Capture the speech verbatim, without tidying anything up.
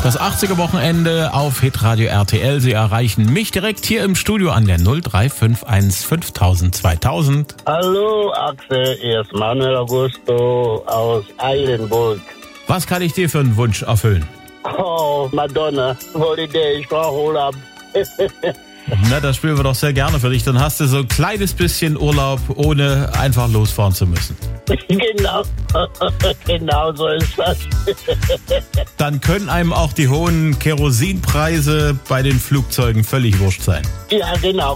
Das achtziger-Wochenende auf Hitradio R T L. Sie erreichen mich direkt hier im Studio an der null drei fünf eins fünftausend zweitausend. Hallo Axel, hier ist Manuel Augusto aus Eilenburg. Was kann ich dir für einen Wunsch erfüllen? Oh, Madonna, Holiday, ich brauche Urlaub. Na, das spielen wir doch sehr gerne für dich. Dann hast du so ein kleines bisschen Urlaub, ohne einfach losfahren zu müssen. Genau, genau so ist das. Dann können einem auch die hohen Kerosinpreise bei den Flugzeugen völlig wurscht sein. Ja, genau.